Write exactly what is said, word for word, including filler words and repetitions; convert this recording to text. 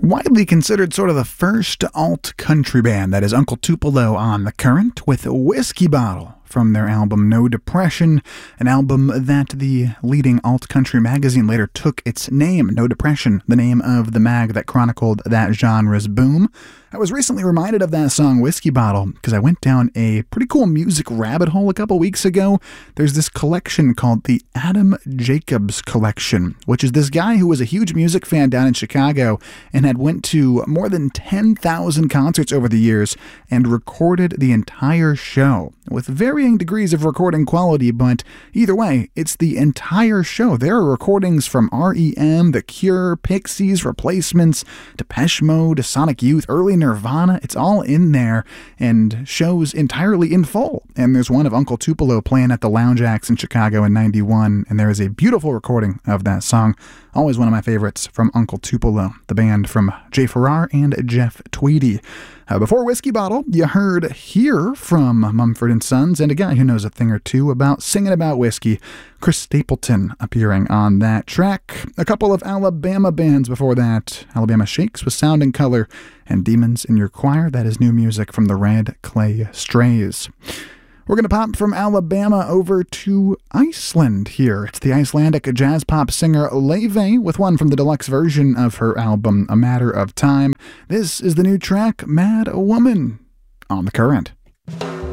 Widely considered sort of the first alt-country band, that is Uncle Tupelo on The Current with Whiskey Bottle from their album No Depression, an album that the leading alt-country magazine later took its name, No Depression, the name of the mag that chronicled that genre's boom. I was recently reminded of that song Whiskey Bottle because I went down a pretty cool music rabbit hole a couple weeks ago. There's this collection called the Adam Jacobs Collection, which is this guy who was a huge music fan down in Chicago and had went to more than ten thousand concerts over the years and recorded the entire show with varying degrees of recording quality, but either way, it's the entire show. There are recordings from R E M, The Cure, Pixies, Replacements, Depeche Mode, Sonic Youth, early Nirvana. It's all in there and shows entirely in full. And there's one of Uncle Tupelo playing at the Lounge Acts in Chicago in ninety-one, and there is a beautiful recording of that song. Always one of my favorites from Uncle Tupelo, the band from Jay Farrar and Jeff Tweedy. Uh, before Whiskey Bottle, you heard Here from Mumford and Sons, and a guy who knows a thing or two about singing about whiskey, Chris Stapleton, appearing on that track. A couple of Alabama bands before that, Alabama Shakes with Sound and Color, and Demons in Your Choir. That is new music from the Red Clay Strays. We're going to pop from Alabama over to Iceland here. It's the Icelandic jazz pop singer Laufey with one from the deluxe version of her album A Matter of Time. This is the new track Mad Woman on The Current.